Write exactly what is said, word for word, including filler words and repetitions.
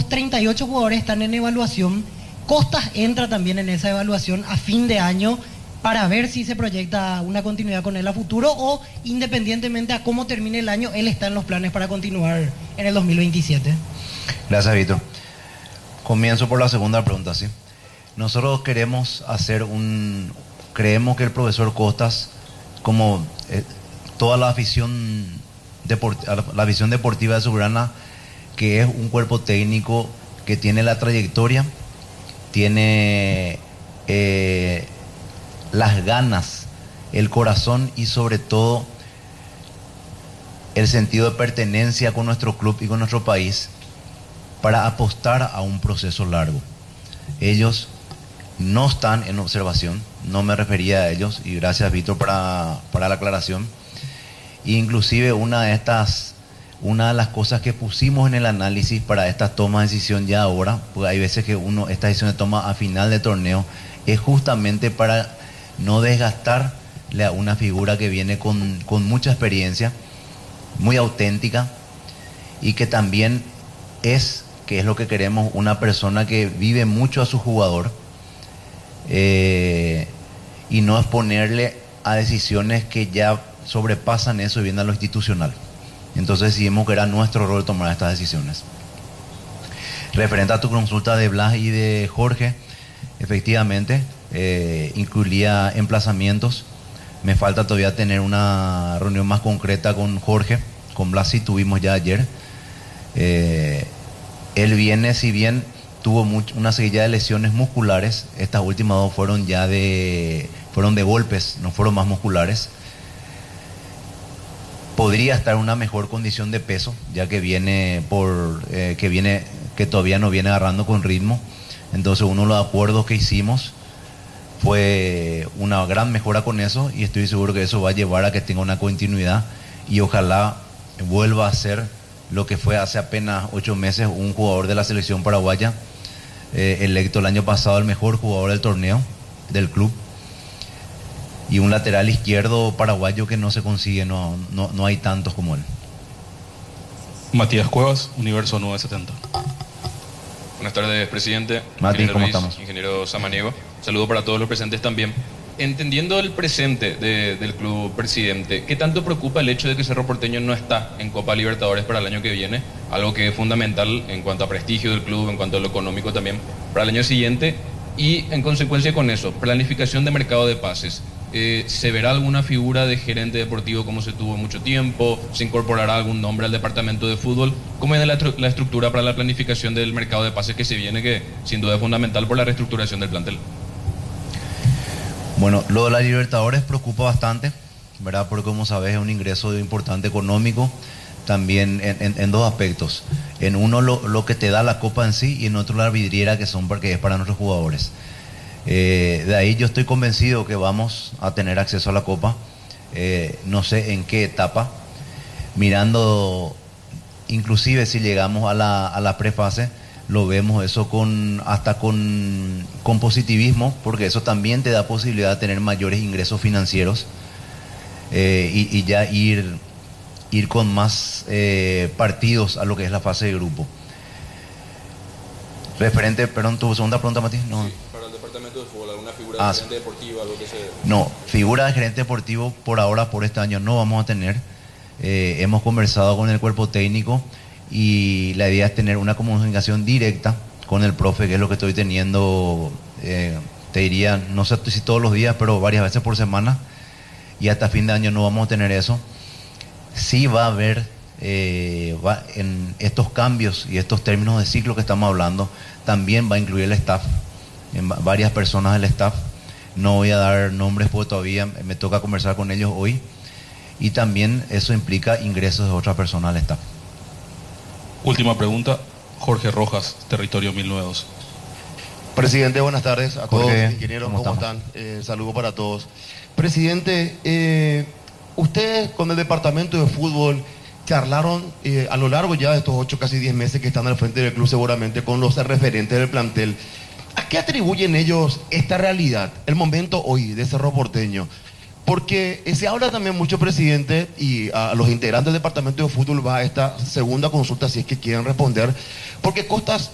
Los treinta y ocho jugadores están en evaluación. Costas entra también en esa evaluación a fin de año para ver si se proyecta una continuidad con él a futuro o, independientemente a cómo termine el año, él está en los planes para continuar en el dos mil veintisiete. Gracias, Víctor. Comienzo por la segunda pregunta, ¿sí? Nosotros queremos hacer un... Creemos que el profesor Costas, como eh, toda la afición, deport, la visión deportiva de Subrana, que es un cuerpo técnico que tiene la trayectoria, tiene eh, las ganas, el corazón y sobre todo el sentido de pertenencia con nuestro club y con nuestro país para apostar a un proceso largo. Ellos no están en observación, no me refería a ellos, y gracias, Víctor, para, para la aclaración. Inclusive una de estas, una de las cosas que pusimos en el análisis para esta toma de decisión ya ahora, porque hay veces que uno esta decisión se toma a final de torneo, es justamente para no desgastarle a una figura que viene con, con mucha experiencia, muy auténtica, y que también es, que es lo que queremos, una persona que vive mucho a su jugador, eh, y no exponerle a decisiones que ya sobrepasan eso y vienen a lo institucional. Entonces decidimos que era nuestro rol tomar estas decisiones. Referente a tu consulta de Blas y de Jorge, efectivamente, eh, incluía emplazamientos. Me falta todavía tener una reunión más concreta con Jorge. Con Blas sí tuvimos ya ayer. Eh, él viene, si bien tuvo mucho, una seguida de lesiones musculares, estas últimas dos fueron ya de, fueron de golpes, no fueron más musculares. Podría estar en una mejor condición de peso, ya que viene por eh, que viene que todavía no viene agarrando con ritmo. Entonces uno de los acuerdos que hicimos fue una gran mejora con eso, y estoy seguro que eso va a llevar a que tenga una continuidad y ojalá vuelva a ser lo que fue hace apenas ocho meses un jugador de la selección paraguaya, eh, electo el año pasado el mejor jugador del torneo del club, y un lateral izquierdo paraguayo que no se consigue, no, no, no hay tantos como él. Matías Cuevas, Universo nueve setenta. Buenas tardes, presidente. Mati, ¿cómo Luis, estamos? Ingeniero Samaniego. Saludo para todos los presentes también. Entendiendo el presente de, del club, presidente, ¿qué tanto preocupa el hecho de que Cerro Porteño no está en Copa Libertadores para el año que viene? Algo que es fundamental en cuanto a prestigio del club, en cuanto a lo económico también para el año siguiente. Y en consecuencia con eso, planificación de mercado de pases. Eh, ¿Se verá alguna figura de gerente deportivo como se tuvo mucho tiempo? ¿Se incorporará algún nombre al departamento de fútbol? ¿Cómo es la, la estructura para la planificación del mercado de pases que se viene, que sin duda es fundamental por la reestructuración del plantel? Bueno, lo de la Libertadores preocupa bastante, ¿verdad? Porque como sabes es un ingreso importante económico, también en, en, en dos aspectos. En uno lo, lo que te da la Copa en sí, y en otro la vidriera que son porque es para nuestros jugadores. Eh, de ahí yo estoy convencido que vamos a tener acceso a la Copa, eh, no sé en qué etapa, mirando inclusive si llegamos a la, a la prefase, lo vemos eso con hasta con, con positivismo, porque eso también te da posibilidad de tener mayores ingresos financieros, eh, y, y ya ir, ir con más eh, partidos a lo que es la fase de grupo. Referente, perdón, tu segunda pregunta, Mati. No. Sí, para el departamento de fútbol, ¿alguna figura ah, de gerente deportivo, algo que se...? No, figura de gerente deportivo por ahora, por este año, no vamos a tener. Eh, hemos conversado con el cuerpo técnico y la idea es tener una comunicación directa con el profe, que es lo que estoy teniendo, eh, te diría, no sé si todos los días, pero varias veces por semana, y hasta fin de año no vamos a tener eso. Sí va a haber, eh, va, en estos cambios y estos términos de ciclo que estamos hablando, también va a incluir el staff, en varias personas del staff. No voy a dar nombres porque todavía me toca conversar con ellos hoy, y también eso implica ingresos de otras personas al staff. Última pregunta, Jorge Rojas, Territorio mil novecientos doce. Presidente, buenas tardes a Jorge, todos. Ingenieros, ¿cómo, ¿cómo están? Eh, saludo para todos. Presidente, eh, ustedes con el departamento de fútbol charlaron eh, a lo largo ya de estos ocho, casi diez meses que están al frente del club, seguramente con los referentes del plantel. ¿A qué atribuyen ellos esta realidad, el momento hoy de Cerro Porteño? Porque se habla también mucho, presidente, y a los integrantes del departamento de fútbol va a esta segunda consulta, si es que quieren responder, porque Costas